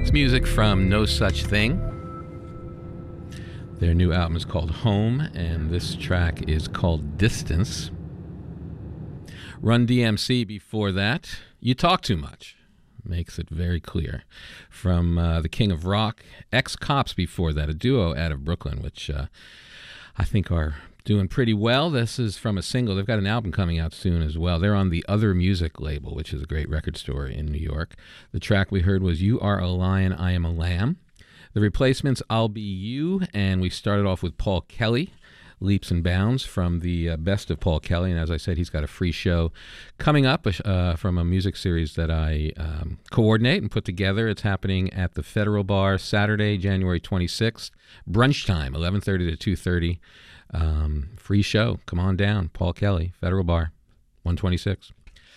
Music from No Such Thing. Their new album is called Home, and this track is called Distance. Run DMC before that. You Talk Too Much. Makes it very clear. From the King of Rock. Ex-Cops before that, a duo out of Brooklyn, which I think are doing pretty well. This is from a single. They've got an album coming out soon as well. They're on the Other Music label, which is a great record store in New York. The track we heard was You Are a Lion, I Am a Lamb. The Replacements, I'll Be You. And we started off with Paul Kelly, Leaps and Bounds, from the Best of Paul Kelly. And as I said, he's got a free show coming up from a music series that I coordinate and put together. It's happening at the Federal Bar Saturday, January 26th. Brunch time, 11:30 to 2:30. Free show. Come on down. Paul Kelly, Federal Bar, 126.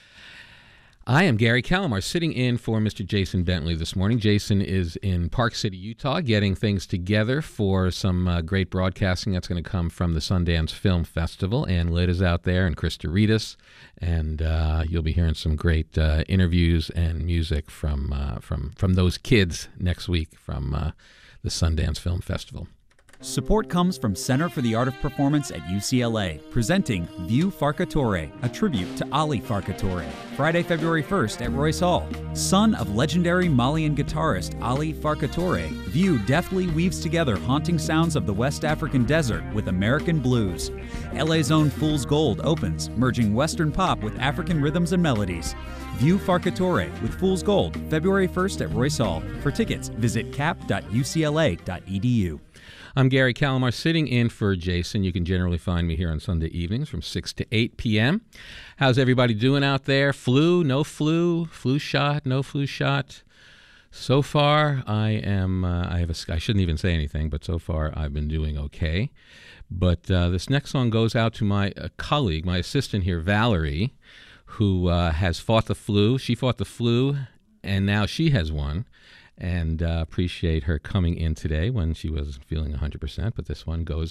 I am Gary Calamar, sitting in for Mr. Jason Bentley this morning. Jason is in Park City, Utah, getting things together for some great broadcasting that's going to come from the Sundance Film Festival. Ann Litt is out there, and Krista Ritas, and you'll be hearing some great interviews and music from those kids next week from the Sundance Film Festival. Support comes from Center for the Art of Performance at UCLA, presenting View Farcatore, a tribute to Ali Farcatore, Friday, February 1st at Royce Hall. Son of legendary Malian guitarist Ali Farcatore, View deftly weaves together haunting sounds of the West African desert with American blues. LA's own Fool's Gold opens, merging Western pop with African rhythms and melodies. View Farcatore with Fool's Gold, February 1st at Royce Hall. For tickets, visit cap.ucla.edu. I'm Gary Calamar, sitting in for Jason. You can generally find me here on Sunday evenings from 6 to 8 p.m. How's everybody doing out there? Flu, no flu, flu shot, no flu shot? So far, I shouldn't even say anything, but so far I've been doing okay. But this next song goes out to my colleague, my assistant here, Valerie, who has fought the flu. She fought the flu, and now she has one. And appreciate her coming in today when she wasn't feeling 100%, but this one goes